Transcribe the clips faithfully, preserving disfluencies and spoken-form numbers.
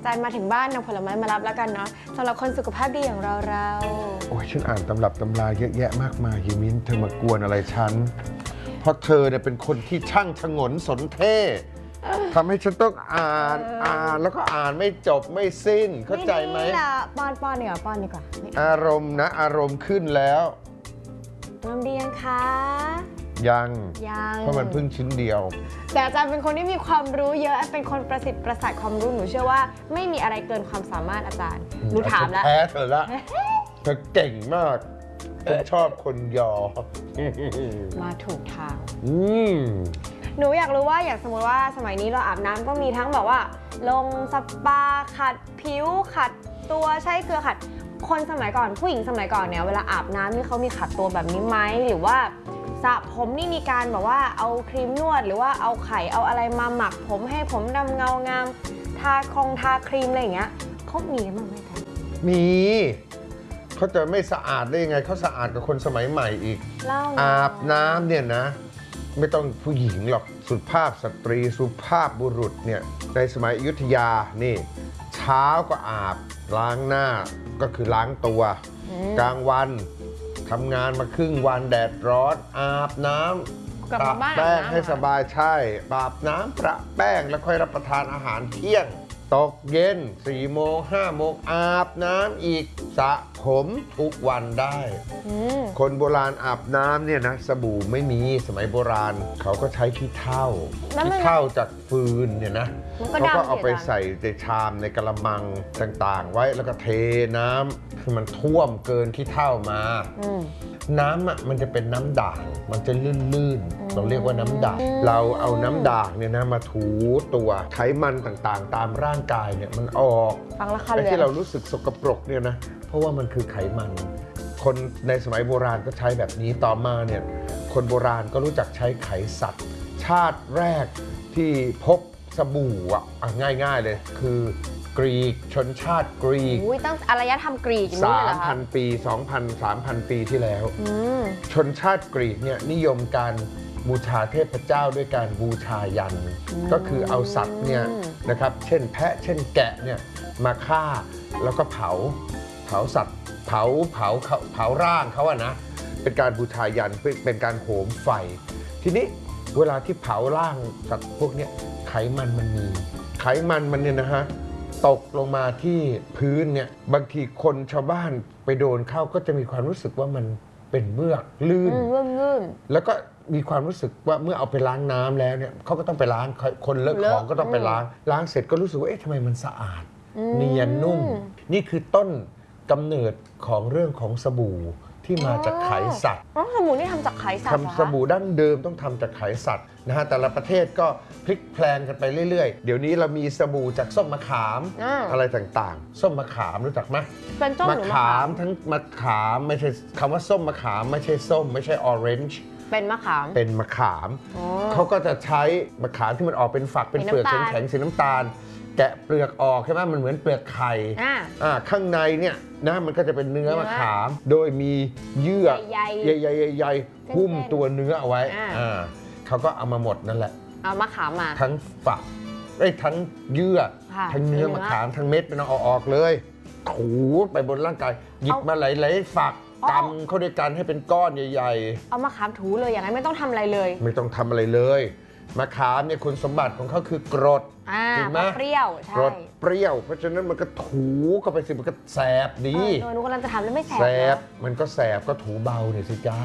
จานมาถึงบ้านนำผลไม้มารับแล้วกันเนาะสำหรับคนสุขภาพดีอย่างเราเราโอ้ยฉันอ่านตำรับตำราเยอะแยะมากมายยีมิ้นเธอมากวนอะไรฉันเพราะเธอเนี่ยเป็นคนที่ช่างชงนสนเท่ทำให้ฉันต้องอ่านอ่านแล้วก็อ่านไม่จบไม่สิ้นเข้าใจไหมไม่ดีละป้อนป้อนดีกว่าป้อนดีกว่าอารมณ์นะอารมณ์ขึ้นแล้วอารมณ์ดียังคะยังยังเพราะมันเพิ่งชิ้นเดียวแต่อาจารย์เป็นคนที่มีความรู้เยอะเป็นคนประสิทธิ์ประสาทความรู้หนูเชื่อว่าไม่มีอะไรเกินความสามารถอาจารย์หนูถามแล้วแพ้เธอละเธอเก่งมากฉันชอบคนยอมาถูกทางอืมหนูอยากรู้ว่าอย่างสมมติว่าสมัยนี้เราอาบน้ำก็มีทั้งแบบว่าลงสปาขัดผิวขัดตัวใช้เกลือขัดคนสมัยก่อนผู้หญิงสมัยก่อนเนี่ยเวลาอาบน้ำนี่เขามีขัดตัวแบบนี้ไหมหรือว่าสระผมนี่มีการแบบว่าเอาครีมนวดหรือว่าเอาไข่เอาอะไรมาหมักผมให้ผมดำเงางามทาคงทาครีมอะไรอย่างเงี้ยเขามีกันบ้างไหมคะมีเขาจะไม่สะอาดได้ยังไงเขาสะอาดกับคนสมัยใหม่อีกอาบน้ำเนี่ยนะไม่ต้องผู้หญิงหรอกสุภาพสตรีสุภาพบุรุษเนี่ยในสมัยอยุธยานี่เช้าก็อาบล้างหน้าก็คือล้างตัวกลางวันทำงานมาครึ่งวันแดดร้อนอาบน้ำประแป้งให้สบายใช่อาบน้ำประแป้งแล้วค่อยรับประทานอาหารเที่ยงตกเย็นสี่โมงห้าโมงอาบน้ำอีกสระผมทุกวันได้คนโบราณอาบน้ำเนี่ยนะสบู่ไม่มีสมัยโบราณเขาก็ใช้ขี้เถ้าขี้เถ้าจากฟืนเนี่ยนะเขาก็เอาไปใส่ในชามในกระมังต่างๆไว้แล้วก็เทน้ำคือมันท่วมเกินขี้เถ้ามาน้ำอ่ะมันจะเป็นน้ำด่างมันจะลื่นๆเราเรียกว่าน้ำด่างเราเอาน้ำด่างเนี่ยนะมาถูตัวไขมันต่างๆตามร่างกายเนี่ยมันออกไอ้ที่เรารู้สึกสกปรกเนี่ยนะเพราะว่ามันคือไขมันคนในสมัยโบราณก็ใช้แบบนี้ต่อมาเนี่ยคนโบราณก็รู้จักใช้ไขสัตว์ชาติแรกที่พบสบู่อ่ะง่ายๆเลยคือกรีกชนชาติกรีกตั้งอารยธรรมกรีกสามพันปี สองพัน สามพัน ปีที่แล้วชนชาติกรีกเนี่ยนิยมการบูชาเทพเจ้าด้วยการบูชายันก็คือเอาสัตว์เนี่ยนะครับเช่นแพะเช่นแกะเนี่ยมาฆ่าแล้วก็เผาเผาสัตว์เผาเผาเผาร่างเขาอะนะเป็นการบูชายันเป็นการโหมไฟทีนี้เวลาที่เผาร่างสัตว์พวกนี้ไขมันมันมีไขมันมันเนี่ยนะฮะตกลงมาที่พื้นเนี่ยบางทีคนชาวบ้านไปโดนเข้าก็จะมีความรู้สึกว่ามันเป็นเมือกลื่นแล้วก็มีความรู้สึกว่าเมื่อเอาไปล้างน้ำแล้วเนี่ยเขาก็ต้องไปล้างคนเลอะของก็ต้องไปล้างล้างเสร็จก็รู้สึกว่าเอ๊ะทำไมมันสะอาดเนียนนุ่มนี่คือต้นกำเนิดของเรื่องของสบู่ที่มาจากไขสัตว์สบู่นี่ทำจากไขสัตว์ทำสบู่ดั้งเดิมต้องทำจากไขสัตว์นะฮะแต่ละประเทศก็พลิกแพลงกันไปเรื่อยๆเดี๋ยวนี้เรามีสบู่จากส้มมะขามอะไรต่างๆส้มมะขามรู้จักไหมเป็นส้มมะขามทั้งมะขามไม่ใช่คำว่าส้มมะขามไม่ใช่ส้มไม่ใช่ออเรนจ์เป็นมะขามเป็นมะขามเขาก็จะใช้มะขามที่มันออกเป็นฝักเป็นเปลือกแข็งๆสีน้ำตาลแกะเปลือกออกใช่ไหมมันเหมือนเปลือกไข่ข้างในเนี่ยนะมันก็จะเป็นเนื้อมะขามโดยมีเยื่อใหญ่ๆๆหุ้มตัวเนื้อเอาไว้เขาก็เอามาหมดนั่นแหละเอามะขามมาทั้งฝักไอ้ทั้งเยื่อทั้งเนื้อมะขามทั้งเม็ดมันเอาออกเลยถูไปบนร่างกายหยิบมาหลายๆฝักกำเข้าด้วยกันให้เป็นก้อนใหญ่ๆเอามะขามถูเลยอย่างนั้นไม่ต้องทำอะไรเลยไม่ต้องทำอะไรเลยมะขามเนี่ยคุณสมบัติของเขาคือกรดจริงไหมเปรี้ยวใช่กรดเปรี้ยวเพราะฉะนั้นมันก็ถูเข้าไปสิมันก็แสบดีเออหนูกำลังจะทำแล้วไม่แสบแสบมันก็แสบก็ถูเบาเนี่ยสิจ้า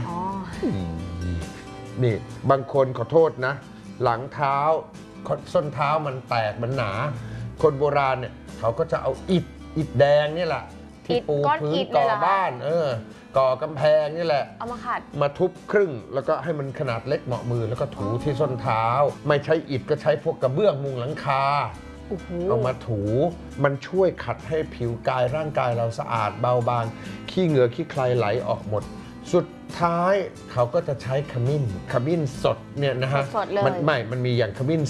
นี่บางคนขอโทษนะหลังเท้าส้นเท้ามันแตกมันหนาคนโบราณเนี่ยเขาก็จะเอาอิฐอิฐแดงนี่แหละที่ปูพื้นก่อบ้านเออก่อกำแพงนี่แหละเอามาขัดมาทุบครึ่งแล้วก็ให้มันขนาดเล็กเหมาะมือแล้วก็ถูที่ส้นเท้าไม่ใช้อิฐก็ใช้พวกกระเบื้องมุงหลังคาเอามาถูมันช่วยขัดให้ผิวกายร่างกายเราสะอาดเบาบางขี้เหงื่อขี้ใครไหลออกหมดสุดท้ายเขาก็จะใช้ขมิ้นขมิ้นสดเนี่ยนะฮะสดเลยมันไม่มันมีอย่างขมิ้นสด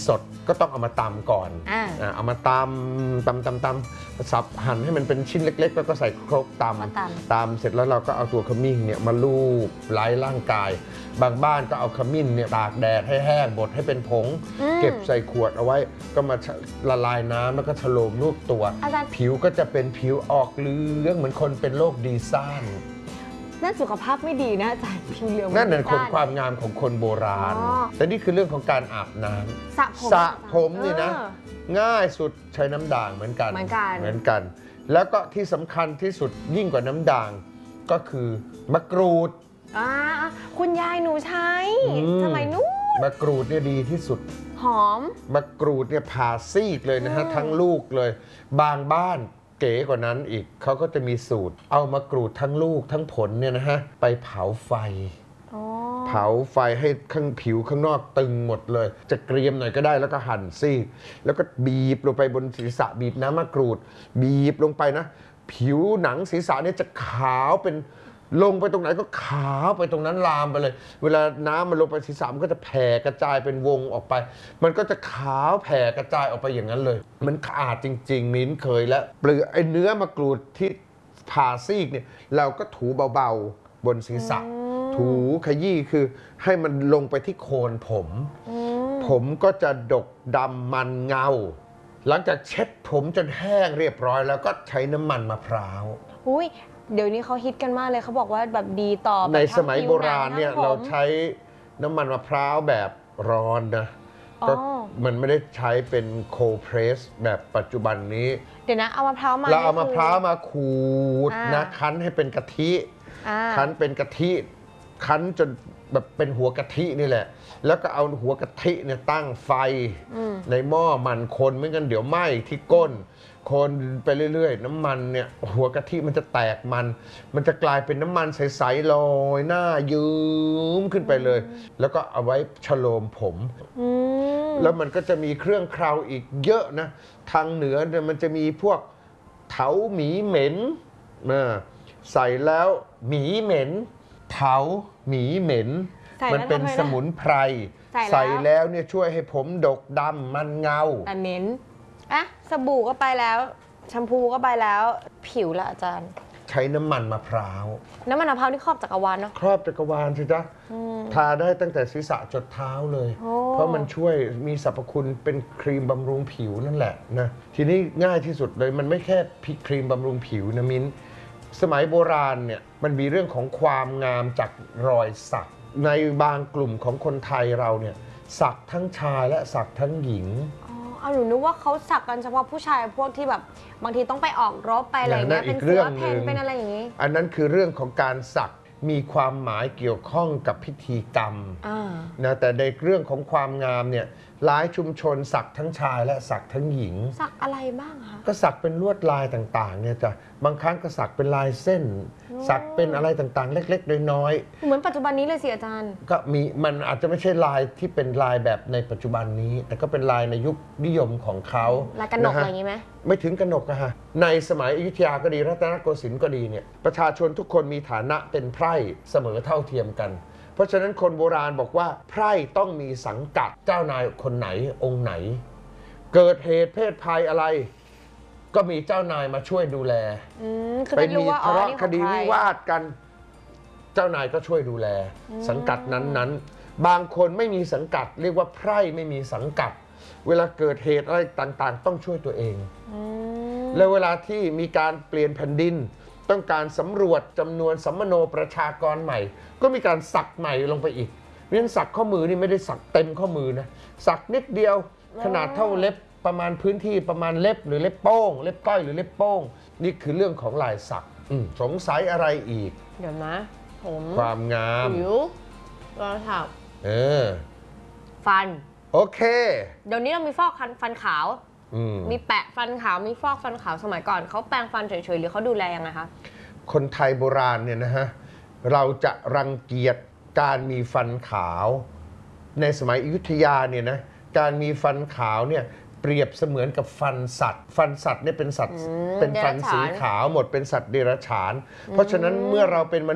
ก็ต้องเอามาตำก่อนอ่าเอามาตำตำตำตำสับหั่นให้มันเป็นชิ้นเล็กๆแล้วก็ใส่ครกตำตำเสร็จแล้วเราก็เอาตัวขมิ้นเนี่ยมาลูบไล้ร่างกายบางบ้านก็เอาขมิ้นเนี่ยตากแดดให้แห้งบดให้เป็นผงเก็บใส่ขวดเอาไว้ก็มาละลายน้ำแล้วก็ฉโลมรูปตัวผิวก็จะเป็นผิวออกเหลืองเหมือนคนเป็นโรคดีซ่านนั่นสุขภาพไม่ดีนะอาจารย์ผิวเหลืองนั่นเป็นคนความงามของคนโบราณแต่นี่คือเรื่องของการอาบน้ำสระผมสระผมนี่นะง่ายสุดใช้น้ำด่างเหมือนกันเหมือนกันเหมือนกันแล้วก็ที่สำคัญที่สุดยิ่งกว่าน้ำด่างก็คือมะกรูดอ่าคุณยายหนูใช้สมัยนู้นมะกรูดเนี่ยดีที่สุดหอมมะกรูดเนี่ยผ่าซีกเลยนะฮะทั้งลูกเลยบางบ้านเก๋กว่านั้นอีกเขาก็จะมีสูตรเอามะกรูดทั้งลูกทั้งผลเนี่ยนะฮะไปเผาไฟเผาไฟให้ข้างผิวข้างนอกตึงหมดเลยจะเกรียมหน่อยก็ได้แล้วก็หั่นซีกแล้วก็บีบลงไปบนศีรษะบีบน้ำมะกรูดบีบลงไปนะผิวหนังศีรษะเนี่ยจะขาวเป็นลงไปตรงไหนก็ขาวไปตรงนั้นลามไปเลยเวลาน้ำมันลงไปศีรษะมันก็จะแผ่กระจายเป็นวงออกไปมันก็จะขาวแผ่กระจายออกไปอย่างนั้นเลยมันสะอาดจริงๆมิ้นเคยแล้วเปลือกไอ้เนื้อมะกรูดที่ผ่าซีกเนี่ยเราก็ถูเบาๆบนศีรษะถูขยี้คือให้มันลงไปที่โคนผมผมก็จะดกดำมันเงาหลังจากเช็ดผมจนแห้งเรียบร้อยแล้วก็ใช้น้ำมันมะพร้าวอุ้ยเดี๋ยวนี้เขาฮิตกันมากเลยเขาบอกว่าแบบดีต่อในสมัยโบราณเนี่ยเราใช้น้ำมันมะพร้าวแบบร้อนนะก็มันไม่ได้ใช้เป็นโคเพรสแบบปัจจุบันนี้เดี๋ยวนะเอามะพร้าวมาเราเอามะพร้าวมาขูดนะคั้นให้เป็นกะทิคั้นเป็นกะทิคั้นจนแบบเป็นหัวกะทินี่แหละแล้วก็เอาหัวกะทิเนี่ยตั้งไฟในหม้อมันคนไม่งั้นเดี๋ยวไหม้ที่ก้นคนไปเรื่อยๆน้ำมันเนี่ยหัวกะทิมันจะแตกมันมันจะกลายเป็นน้ำมันใสๆลอยหน้ายืมขึ้นไปเลยแล้วก็เอาไว้ฉโลมผมแล้วมันก็จะมีเครื่องเคราอีกเยอะนะทางเหนือเนี่ยมันจะมีพวกเถาหมีเหม็นนะใส่แล้วหมีเหม็นเถาหมีเหม็นมันเป็นสมุนไพรใส่แล้วเนี่ยช่วยให้ผมดกดำมันเงาแต่เหม็นอะสบู่ก็ไปแล้วแชมพูก็ไปแล้วผิวละอาจารย์ใช้น้ำมันมะพร้าวน้ำมันมะพร้าวที่ครอบจักรวาลเนาะครอบจักรวาลสิจ๊ะทาได้ตั้งแต่ศีรษะจดเท้าเลยเพราะมันช่วยมีสรรพคุณเป็นครีมบำรุงผิวนั่นแหละนะทีนี้ง่ายที่สุดเลยมันไม่แค่ครีมบำรุงผิวนะมิ้นสมัยโบราณเนี่ยมันมีเรื่องของความงามจากรอยสักในบางกลุ่มของคนไทยเราเนี่ยสักทั้งชายและสักทั้งหญิงเอาหนูนึกว่าเขาสักกันเฉพาะผู้ชายพวกที่แบบบางทีต้องไปออกรบไปอะไรเงี้ยเป็นเสื้อเพนเป็นอะไรอย่างนี้อันนั้นคือเรื่องของการสักมีความหมายเกี่ยวข้องกับพิธีกรรมนะแต่ในเรื่องของความงามเนี่ยหลายชุมชนสักทั้งชายและสักทั้งหญิงสักอะไรบ้างคะก็สักเป็นลวดลายต่างๆเนี่ยจ้ะบางครั้งก็สักเป็นลายเส้นสักเป็นอะไรต่างๆเล็กๆน้อยๆเหมือนปัจจุบันนี้เลยสิอาจารย์ก็มีมันอาจจะไม่ใช่ลายที่เป็นลายแบบในปัจจุบันนี้แต่ก็เป็นลายในยุคนิยมของเขาลายกระหนกอะไรอย่างนี้ไหมไม่ถึงกระหนกอะฮะในสมัยอยุธยาก็ดีรัตนโกสินทร์ก็ดีเนี่ยประชาชนทุกคนมีฐานะเป็นไพร่เสมอเท่าเทียมกันเพราะฉะนั้นคนโบราณบอกว่าไพร่ต้องมีสังกัดเจ้านายคนไหนองค์ไหนเกิดเหตุเพศภัยอะไรก็มีเจ้านายมาช่วยดูแลไปมีทะเลาะคดีวิวาทกันเจ้านายก็ช่วยดูแลสังกัดนั้นๆบางคนไม่มีสังกัดเรียกว่าไพร่ไม่มีสังกัดเวลาเกิดเหตุอะไรต่างๆต้องช่วยตัวเองแล้วเวลาที่มีการเปลี่ยนแผ่นดินต้องการสำรวจจำนวนสัมมโนประชากรใหม่ก็มีการสักใหม่ลงไปอีกเพราะฉะนั้นสักข้อมือนี่ไม่ได้สักเต็มข้อมือนะสักนิดเดียวขนาดเท่าเล็บประมาณพื้นที่ประมาณเล็บหรือเล็บโป้งเล็บก้อยหรือเล็บโป้งนี่คือเรื่องของลายสักสงสัยอะไรอีกเดี๋ยวนะผมความงามผิวรอยถักเออฟันโอเคเดี๋ยวนี้เรามีฟอกฟันขาวมีแปะฟันขาวมีฟอกฟันขาวสมัยก่อนเขาแปรงฟันเฉยๆหรือเขาดูแลยังไงคะคนไทยโบราณเนี่ยนะฮะเราจะรังเกียจการมีฟันขาวในสมัยอยุธยาเนี่ยนะการมีฟันขาวเนี่ยเปรียบเสมือนกับฟันสัตว์ฟันสัตว์เนี่ยเป็นสัตว์เป็นฟันสีขาวหมดเป็นสัตว์เดรัจฉานเพราะฉะนั้นเมื่อเราเป็นมนุษย์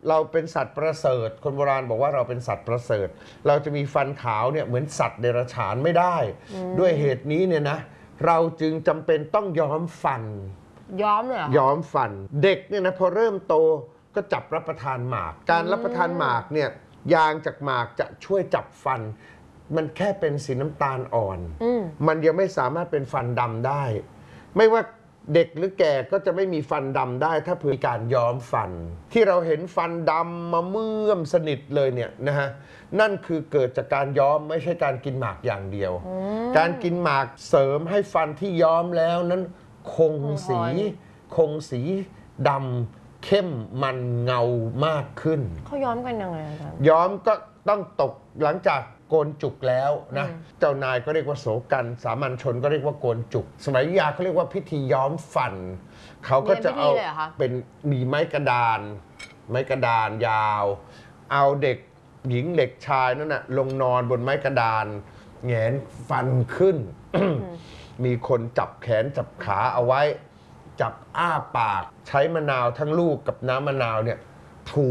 เราเป็นสัตว์ประเสริฐคนโบราณบอกว่าเราเป็นสัตว์ประเสริฐเราจะมีฟันขาวเนี่ยเหมือนสัตว์เดรัจฉานไม่ได้ด้วยเหตุนี้เนี่ยนะเราจึงจำเป็นต้องย้อมฟันย้อมเลยเหรอย้อมฟันเด็กเนี่ยนะพอเริ่มโตก็จับรับประทานหมากการรับประทานหมากเนี่ยยางจากหมากจะช่วยจับฟันมันแค่เป็นสีน้ำตาลอ่อนมันยังไม่สามารถเป็นฟันดำได้ไม่ว่าเด็กหรือแก่ก็จะไม่มีฟันดำได้ถ้าเพื่อการย้อมฟันที่เราเห็นฟันดำมาเมื่อมสนิทเลยเนี่ยนะฮะนั่นคือเกิดจากการย้อมไม่ใช่การกินหมากอย่างเดียวการกินหมากเสริมให้ฟันที่ย้อมแล้วนั้นคงสีคงสีดำเข้มมันเงามากขึ้นเขาย้อมกันยังไงอาจารย์ย้อมก็ต้องตกหลังจากโกนจุกแล้วนะเจ้านายก็เรียกว่าโสกันสามัญชนก็เรียกว่าโกนจุกสมัยอยุธยาเขาเรียกว่าพิธีย้อมฟันเขาก็จะเอาเป็นมีไม้กระดานไม้กระดานยาวเอาเด็กหญิงเด็กชายนั่นน่ะลงนอนบนไม้กระดานแหงนฟันขึ้น มีคนจับแขนจับขาเอาไว้จับอ้าปากใช้มะนาวทั้งลูกกับน้ำมะนาวเนี่ยถู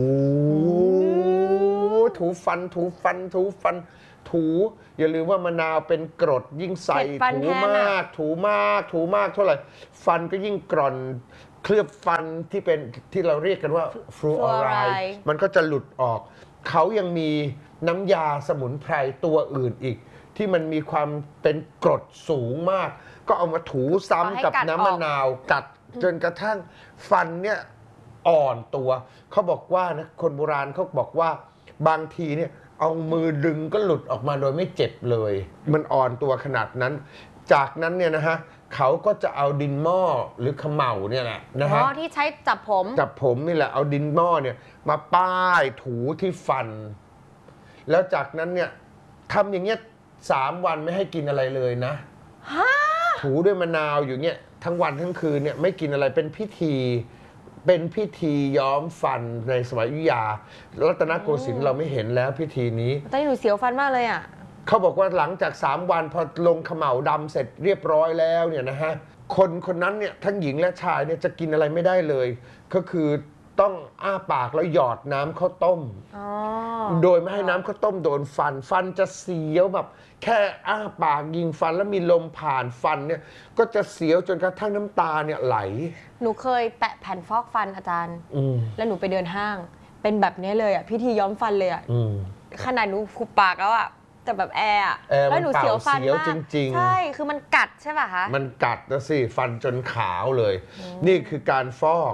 ถูฟันถูฟันถูฟันถูอย่าลืมว่ามะนาวเป็นกรดยิ่งใส่ถูมากถูมากถูมากเท่าไหร่ฟันก็ยิ่งกร่อนเคลือบฟันที่เป็นที่เราเรียกกันว่าฟลูออไรด์มันก็จะหลุดออกเขายังมีน้ำยาสมุนไพรตัวอื่นอีกที่มันมีความเป็นกรดสูงมากก็เอามาถูซ้ำกับน้ำมะนาวกัดจนกระทั่งฟันเนี่ยอ่อนตัวเขาบอกว่านะคนโบราณเขาบอกว่าบางทีเนี่ยเอามือดึงก็หลุดออกมาโดยไม่เจ็บเลยมันอ่อนตัวขนาดนั้นจากนั้นเนี่ยนะฮะเขาก็จะเอาดินหม้อหรือเขม่าเนี่ยแหละนะฮะอ๋อที่ใช้จับผมจับผมนี่แหละเอาดินหม้อเนี่ยมาป้ายถูที่ฟันแล้วจากนั้นเนี่ยทำอย่างเงี้ยสามวันไม่ให้กินอะไรเลยนะถูด้วยมะนาวอยู่เงี้ยทั้งวันทั้งคืนเนี่ยไม่กินอะไรเป็นพิธีเป็นพิธีย้อมฟันในสมัยอยุธยารัตนโกสินทร์เราไม่เห็นแล้วพิธีนี้ตอนนี้หนูเสียวฟันมากเลยอ่ะเขาบอกว่าหลังจากสามวันพอลงเขม่าดำเสร็จเรียบร้อยแล้วเนี่ยนะฮะคนคนนั้นเนี่ยทั้งหญิงและชายเนี่ยจะกินอะไรไม่ได้เลยก็คือต้องอ้าปากแล้วหยอดน้ำข้าวต้มโดยไม่ให้น้ำข้าวต้มโดนฟันฟันจะเสียวแบบแค่อ้าปากยิงฟันแล้วมีลมผ่านฟันเนี่ยก็จะเสียวจนกระทั่งน้ำตาเนี่ยไหลหนูเคยแตะแผ่นฟอกฟันอาจารย์แล้วหนูไปเดินห้างเป็นแบบนี้เลยอ่ะพิธีย้อมฟันเลยอ่ะขนาดหนูขุบปากแล้วอ่ะแต่แบบแอร์แล้วหนูเสียวฟันมากใช่คือมันกัดใช่ป่ะคะมันกัดนะสิฟันจนขาวเลยนี่คือการฟอก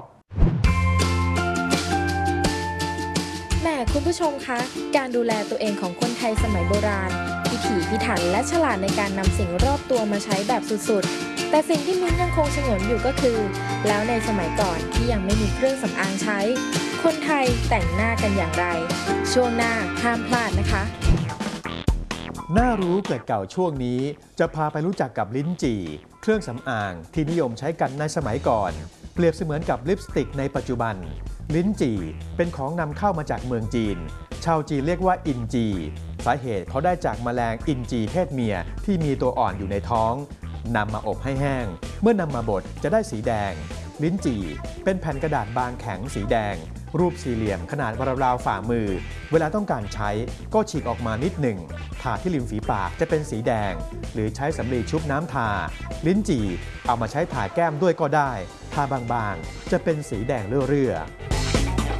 แม่คุณผู้ชมคะการดูแลตัวเองของคนไทยสมัยโบราณพิถีพิถันและฉลาดในการนำสิ่งรอบตัวมาใช้แบบสุดๆแต่สิ่งที่มิ้นยังคงฉงนอยู่ก็คือแล้วในสมัยก่อนที่ยังไม่มีเครื่องสำอางใช้คนไทยแต่งหน้ากันอย่างไรช่วงหน้าห้ามพลาดนะคะน่ารู้เกิดเก่าช่วงนี้จะพาไปรู้จักกับลิ้นจี่เครื่องสำอางที่นิยมใช้กันในสมัยก่อนเปรียบเสมือนกับลิปสติกในปัจจุบันลิ้นจี่เป็นของนำเข้ามาจากเมืองจีนชาวจีนเรียกว่าอินจีสาเหตุเขาได้จากแมลงอินจีเพศเมียที่มีตัวอ่อนอยู่ในท้องนำมาอบให้แห้งเมื่อนำมาบดจะได้สีแดงลิ้นจี่เป็นแผ่นกระดาษบางแข็งสีแดงรูปสี่เหลี่ยมขนาดราวๆฝ่ามือเวลาต้องการใช้ก็ฉีกออกมานิดหนึ่งทาที่ริมฝีปากจะเป็นสีแดงหรือใช้สำลีชุบน้ำทาลิ้นจี่เอามาใช้ทาแก้มด้วยก็ได้ทาบางๆจะเป็นสีแดงเรื่อยๆ